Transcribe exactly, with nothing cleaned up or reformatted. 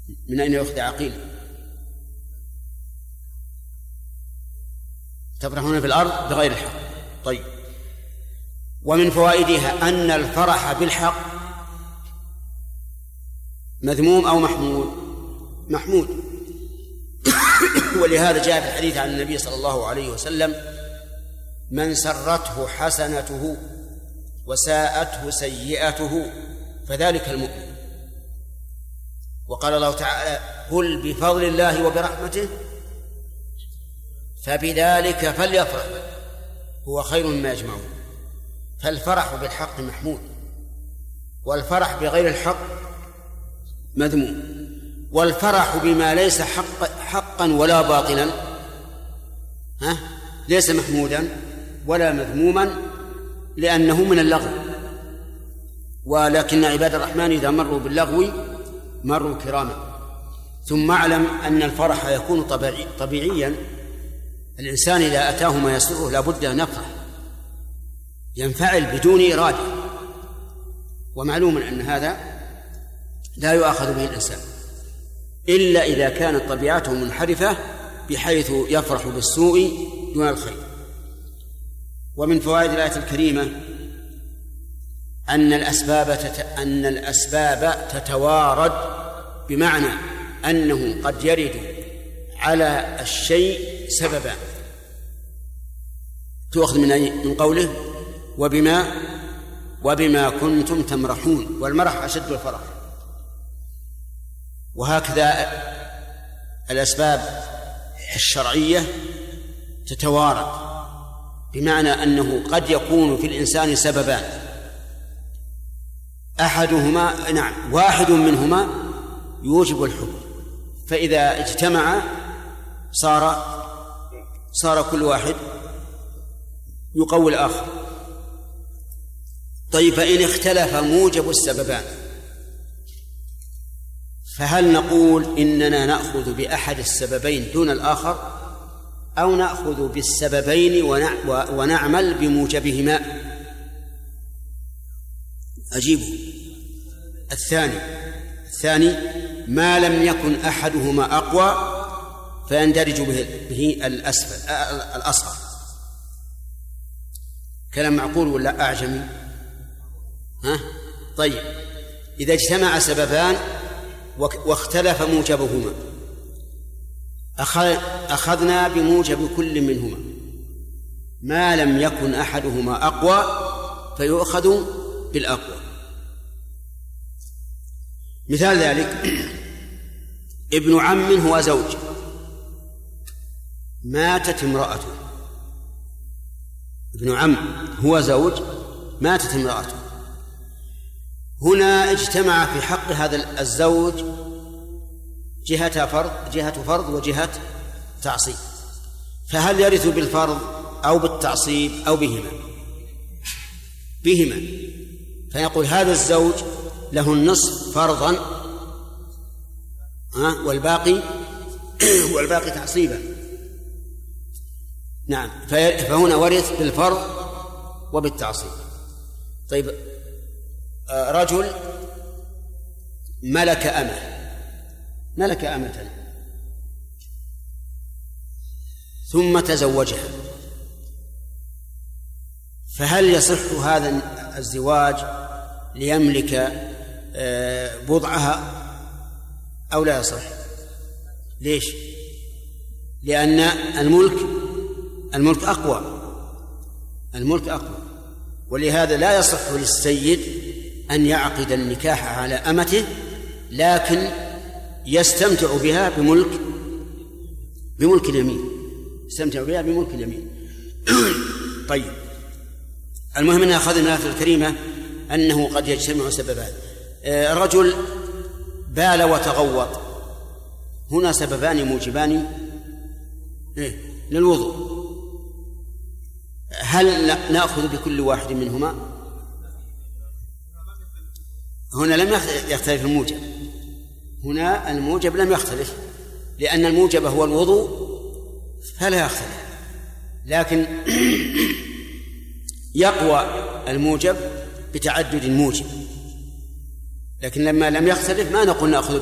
من أين يؤخذ عقيل؟ تفرحون في الأرض بغير الحق. طيب، ومن فوائدها أن الفرح بالحق مذموم أو محمود؟ محمود. ولهذا جاء في الحديث عن النبي صلى الله عليه وسلم: من سرته حسنته وساءته سيئته فذلك المؤمن. وقال الله تعالى: قل بفضل الله وبرحمته فبذلك فليفرح هو خير مما يجمعون. فالفرح بالحق محمود، والفرح بغير الحق مذموم. والفرح بما ليس حق حقا ولا باطلا ها ليس محمودا ولا مذموما، لأنه من اللغو. ولكن عباد الرحمن إذا مروا باللغو مروا كراما. ثم اعلم أن الفرح يكون طبيعي طبيعيا. الإنسان إذا أتاه ما يسره لابد أن يفرح، ينفعل بدون إرادة، ومعلوم أن هذا لا يؤاخذ به الإنسان إلا إذا كانت طبيعته منحرفة بحيث يفرح بالسوء دون الخير. ومن فوائد الآية الكريمة أن الأسباب تت... أن الأسباب تتوارد، بمعنى أنه قد يرد على الشيء سببا. تؤخذ من أي؟ من قوله: وبما وبما كنتم تمرحون، والمرح أشد الفرح. وهكذا الأسباب الشرعية تتوارد، بمعنى أنه قد يكون في الإنسان سببان، أحدهما نعم واحد منهما يوجب الحب، فإذا اجتمع صار صار كل واحد يقوي الآخر. طيب، فإن اختلف موجب السببان فهل نقول إننا نأخذ بأحد السببين دون الآخر، أو نأخذ بالسببين ونعمل بموجبهما؟ أجيبه. الثاني الثاني ما لم يكن أحدهما أقوى فيندرج به, به الأسفل الأصغر. كلام معقول ولا أعجمي؟ ها؟ طيب، إذا اجتمع سببان واختلف موجبهما أخذنا بموجب كل منهما، ما لم يكن أحدهما أقوى فيؤخذ بالأقوى. مثال ذلك: ابن عم هو زوج، ماتت امرأته. ابن عم هو زوج، ماتت امرأته. هنا اجتمع في حق هذا الزوج جهة فرض جهة فرض وجهة تعصيب، فهل يرث بالفرض أو بالتعصيب أو بهما؟ بهما. فيقول هذا الزوج له النصف فرضا والباقي والباقي تعصيبا. نعم، فهنا ورث بالفرض وبالتعصيب. طيب، رجل ملك أمة ملك أمة ثم تزوجها، فهل يصح هذا الزواج ليملك بضعها أو لا يصح؟ ليش؟ لأن الملك الملك أقوى الملك أقوى ولهذا لا يصح للسيد أن يعقد النكاح على أمته، لكن يستمتع بها بملك بملك اليمين يستمتع بها بملك اليمين. طيب، المهم أن أخذنا من الآية الكريمة أنه قد يجتمع سببان. رجل بال وتغوط، هنا سببان موجبان للوضوء، هل نأخذ بكل واحد منهما؟ هنا لم يختلف الموجب، هنا الموجب لم يختلف، لأن الموجب هو الوضوء فلا يختلف، لكن يقوى الموجب بتعدد الموجب، لكن لما لم يختلف ما نقول نأخذ